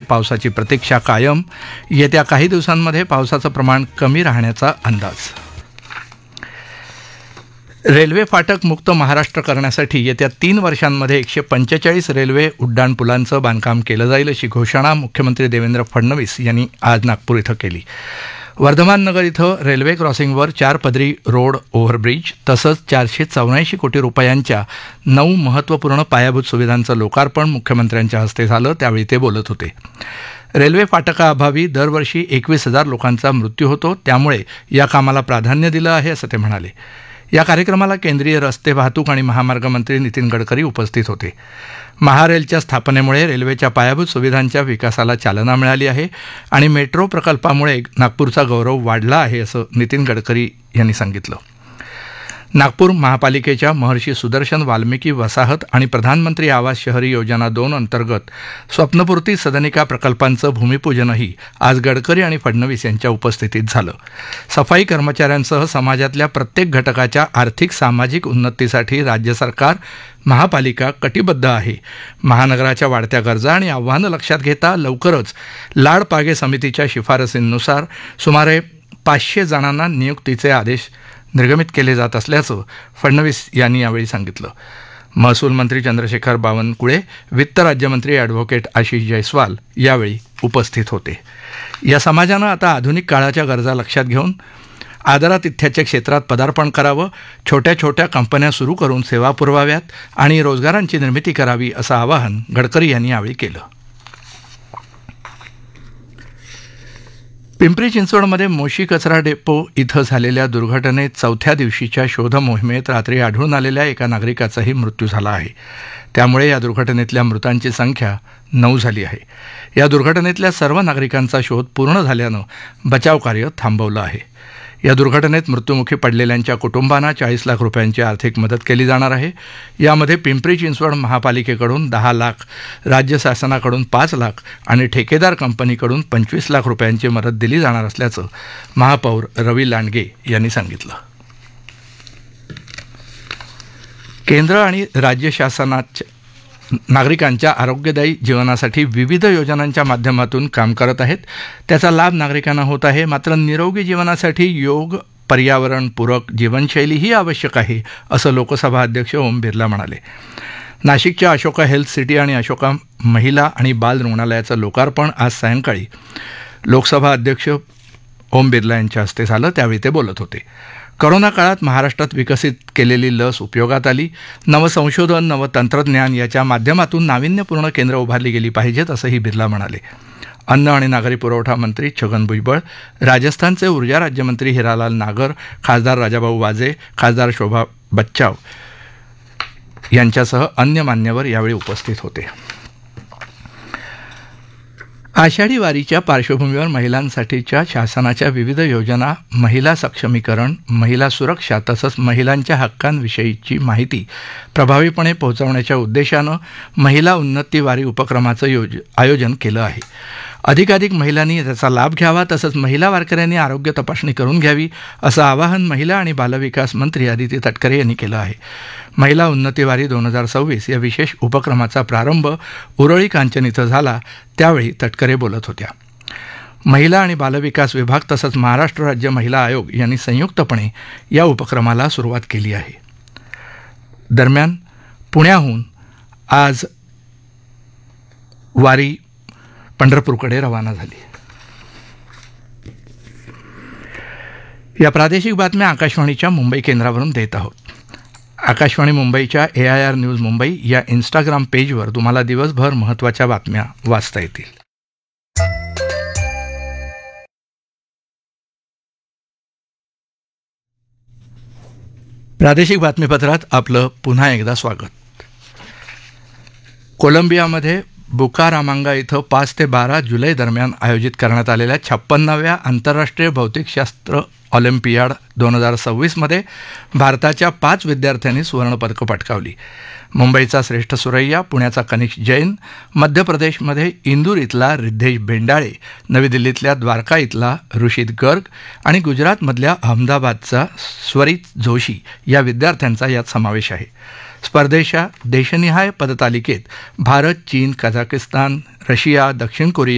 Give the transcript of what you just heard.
पावसाची प्रतीक्षा कायम. येत्या काही दिवसांमध्ये पावसाचं प्रमाण कमी राहण्याचा अंदाज. रेल्वे फाटक मुक्त महाराष्ट्र करण्यासाठी येत्या 3 वर्षांमध्ये 145 रेल्वे उड्डाणपुलांचं बांधकाम केलं जाईल अशी घोषणा मुख्यमंत्री देवेंद्र फडणवीस यांनी आज नागपूर इथं केली. वर्धमान नगर इथं रेल्वे क्रॉसिंगवर 4 पदरी रोड ओव्हरब्रिज तसंच 484 कोटी रुपयांच्या 9 महत्त्वपूर्ण पायाभूत सुविधांचं लोकार्पण मुख्यमंत्र्यांच्या हस्ते झालं. त्यावेळी ते बोलत होते. रेल्वे फाटकाअभावी दरवर्षी 21,000 लोकांचा मृत्यू होतो, त्यामुळे या कामाला प्राधान्य दिलं आहे असं ते म्हणाले. या कार्यक्रमाला केंद्रीय रस्ते वाहतूक आणि महामार्ग मंत्री नितीन गडकरी उपस्थित होते. महारेलच्या स्थापनेमुळे रेल्वेच्या पायाभूत सुविधांच्या विकासाला चालना मिळाली आहे आणि मेट्रो प्रकल्पामुळे नागपूरचा गौरव वाढला आहे असं नितीन गडकरी यांनी सांगितलं. नागपूर महापालिकेच्या महर्षी सुदर्शन वाल्मिकी वसाहत आणि प्रधानमंत्री आवास शहरी योजना 2 अंतर्गत स्वप्नपूर्ती सदनिका प्रकल्पांचं भूमिपूजनही आज गडकरी आणि फडणवीस यांच्या उपस्थितीत झालं. सफाई कर्मचाऱ्यांसह समाजातल्या प्रत्येक घटकाच्या आर्थिक सामाजिक उन्नतीसाठी राज्य सरकार महापालिका कटिबद्ध आहे. महानगराच्या वाढत्या गरजा आणि आव्हानं लक्षात घेता लवकरच लाड पागे समितीच्या शिफारसींनुसार सुमारे 500 जणांना नियुक्तीचे आदेश निर्गमित केले जात असल्याचं फडणवीस यांनी यावेळी सांगितलं. महसूल मंत्री चंद्रशेखर बावनकुळे, वित्त राज्यमंत्री ॲडव्होकेट आशिष जयस्वाल यावेळी उपस्थित होते. या समाजानं आता आधुनिक काळाच्या गरजा लक्षात घेऊन आदरातिथ्याच्या क्षेत्रात पदार्पण करावं, छोट्या छोट्या कंपन्या सुरू करून सेवा पुरवाव्यात आणि रोजगारांची निर्मिती करावी असं आवाहन गडकरी यांनी यावेळी केलं. पिंपरी चिंचवडमध्ये मोशी कचरा डेपो इथं झालेल्या दुर्घटनेत 4थ्या दिवशीच्या शोध मोहिमेत रात्री आढळून आलेल्या एका नागरिकाचाही मृत्यू झाला आहे. त्यामुळे या दुर्घटनेतल्या मृतांची संख्या 9 झाली आहे. या दुर्घटनेतल्या सर्व नागरिकांचा शोध पूर्ण झाल्यानं बचावकार्य थांबवलं आहे. या दुर्घटनेत मृत्युमुखी पडलेल्यांच्या कुटुंबांना 40 लाख रुपयांची आर्थिक मदत केली जाणार आहे. यामध्ये पिंपरी चिंचवड महापालिकेकडून 10 लाख, राज्य शासनाकडून 5 लाख आणि ठेकेदार कंपनीकडून 25 लाख रुपयांची मदत दिली जाणार असल्याचं महापौर रवी लांडगे यांनी सांगितलं. केंद्र आणि राज्य शासनाच्या नागरिकांच्या आरोग्यदायी जीवनासाठी विविध योजनांच्या माध्यमातून काम करत आहेत. त्याचा लाभ नागरिकांना होत आहे. मात्र निरोगी जीवनासाठी योग, पर्यावरणपूरक जीवनशैलीही आवश्यक आहे असं लोकसभा अध्यक्ष ओम बिर्ला म्हणाले. नाशिकच्या अशोका हेल्थ सिटी आणि अशोका महिला आणि बाल रुग्णालयाचं लोकार्पण आज सायंकाळी लोकसभा अध्यक्ष ओम बिर्ला यांच्या हस्ते झालं. त्यावेळी ते बोलत होते. करोना काळात महाराष्ट्रात विकसित केलेली लस उपयोगात आली. नवसंशोधन, नवतंत्रज्ञान याच्या माध्यमातून नाविन्यपूर्ण केंद्र उभारली गेली पाहिजेत असंही बिर्ला म्हणाले. अन्न आणि नागरी पुरवठा मंत्री छगन भुजबळ, राजस्थानचे ऊर्जा राज्यमंत्री हिरालाल नागर, खासदार राजाभाऊ वाजे, खासदार शोभा बच्चाव यांच्यासह अन्य मान्यवर यावेळी उपस्थित होते. आषाढी वारीच्या पार्श्वभूमीवर महिलांसाठीच्या शासनाच्या विविध योजना, महिला सक्षमीकरण, महिला सुरक्षा तसंच महिलांच्या हक्कांविषयीची माहिती प्रभावीपणे पोहोचवण्याच्या उद्देशानं महिला उन्नती वारी उपक्रमाचं आयोजन केलं आहे. अधिकाधिक महिलांनी त्याचा लाभ घ्यावा तसंच महिला वारकऱ्यांनी आरोग्य तपासणी करून घ्यावी असं आवाहन महिला आणि बालविकास मंत्री अदिती तटकरे यांनी केलं आहे. महिला उन्नती वारी 2026 या विशेष उपक्रमाचा प्रारंभ उरळी कांचन इथं झाला. त्यावेळी तटकरे बोलत होत्या. महिला आणि बालविकास विभाग तसंच महाराष्ट्र राज्य महिला आयोग यांनी संयुक्तपणे या उपक्रमाला सुरुवात केली आहे. दरम्यान पुण्याहून आज वारी पंढरपूरकडे रवाना झाली. या प्रादेशिक बातम्या आकाशवाणीच्या मुंबई केंद्रावरून देत आहोत. आकाशवाणी मुंबईच्या AIR न्यूज मुंबई या इंस्टाग्राम पेजवर तुम्हाला दिवसभर महत्त्वाच्या बातम्या वाचता येतील. प्रादेशिक बातमीपत्रात आपलं पुन्हा एकदा स्वागत. कोलंबियामध्ये बुकारामांगा इथं 5 ते 12 जुलै दरम्यान आयोजित करण्यात आलेल्या 56व्या आंतरराष्ट्रीय भौतिकशास्त्र ऑलिम्पियाड 2026 मध्ये भारताच्या 5 विद्यार्थ्यांनी सुवर्णपदकं पटकावली. मुंबईचा श्रेष्ठ सुरैया, पुण्याचा कनिष्क जैन, मध्य प्रदेशमध्ये इंदूर इथला रिद्धेश बेंडाळे, नवी दिल्लीतल्या द्वारका इथला ऋषित गर्ग आणि गुजरातमधल्या अहमदाबादचा स्वरित जोशी या विद्यार्थ्यांचा यात समावेश आहे. स्पर्धेच्या देशनिहाय पदतालिकेत भारत, चीन, कझाकिस्तान, रशिया, दक्षिण कोरिया